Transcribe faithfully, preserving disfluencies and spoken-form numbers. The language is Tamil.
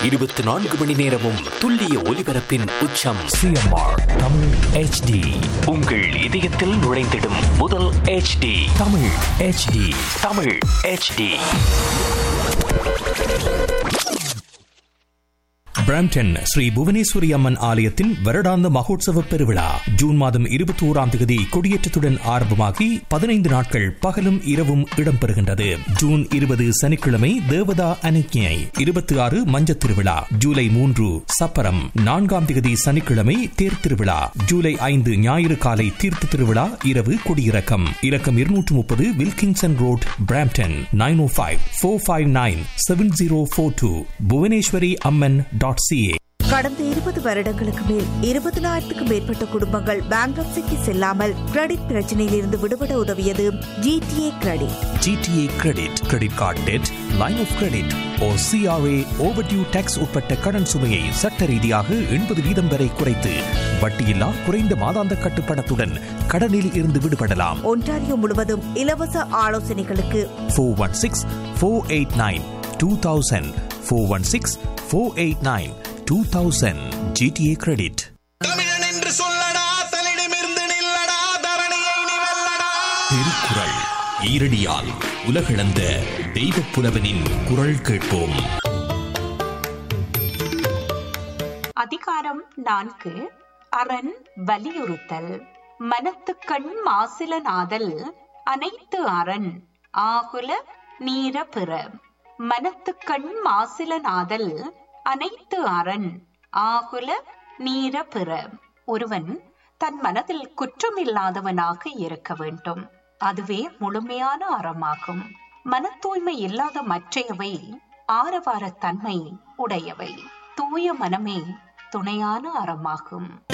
இருபத்தி நான்கு மணி நேரமும் துல்லிய ஒலிபரப்பின் உச்சம். CMR Tamil HD. உங்கள் இதயத்தில் நுழைந்திடும் முதல் HD Tamil HD. Tamil HD. Brampton Sri Bhuvaneswari அம்மன் ஆலயத்தின் வருடாந்த மகோத்சவ பெருவிழா ஜூன் மாதம் இருபத்தி ஓராம் தேதி கொடியேற்றத்துடன் ஆரம்பமாகி பதினைந்து நாட்கள் பகலும் இரவும் இடம்பெறுகின்றது. ஜூன் இருபது சனிக்கிழமை தேவதா அனுக்ஞை, இருபத்தி ஆறு மஞ்சத் திருவிழா, ஜூலை மூன்று சப்பரம், நான்காம் தேதி சனிக்கிழமை தேர் திருவிழா, ஜூலை ஐந்து ஞாயிறு காலை தீர்த்த திருவிழா, இரவு கொடியிறக்கம். இலக்கம் இருநூற்று முப்பது வில்கிங்சன் ரோட், பிராம்டன் நைன் ஓ five four five nine seven zero four two. Bhuvaneswari அம்மன் டாட் சிஏ. கடந்த இருபது வருடங்களுக்கு மேல் இருபதினாயிரத்துக்கும் மேற்பட்ட குடும்பங்கள் பேங்க்ரப்சிக்கு செல்லாமல் கிரெடிட் பிரச்சனையில் இருந்து விடுபட உதவியது GTA credit. GTA credit, credit card dead, line of credit O CRA overdue tax உட்பட்ட கடன் சுமையை சட்ட ரீதியாக எண்பது வீதம் வரை குறைத்து வட்டியில்லா குறைந்த மாதாந்த கட்டுப்பணத்துடன் கடனில் இருந்து விடுபடலாம். ஒன்டாரியோ முழுவதும் இலவச ஆலோசனைகளுக்கு four one six four eight nine two thousand four one six four eight nine two thousand. GTA credit. தமிழன் என்று சொல்லடா, தலிடமிருந்து நில்லடா, தரணியை நீ வெல்லடா. திருக்குறள் ஈரடியால் உலகளந்த தெய்வப் புலவனின் குரல் கேட்போம். அதிகாரம் நான்கு. அரண் வலியுறுத்தல். மனத்துக்கண் மாசில நாதல் அனைத்து அரண் ஆகுல நீர பிற. மனத்துக்கண் மாசில நாதல் அனைத்து அரண் ஆகுல நீர பிற. ஒருவன் தன் மனதில் குற்றமில்லாதவனாக இருக்க வேண்டும். அதுவே முழுமையான அறமாகும். மன தூய்மை இல்லாத மற்றையவை ஆரவார தன்மை உடையவை. தூய மனமே துணையான அறமாகும்.